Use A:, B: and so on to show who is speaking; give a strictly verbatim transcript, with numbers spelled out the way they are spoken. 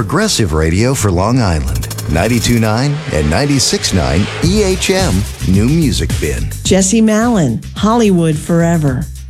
A: progressive radio for Long Island. ninety-two point nine and ninety-six point nine E H M New Music Bin.
B: Jesse Malin, Hollywood Forever.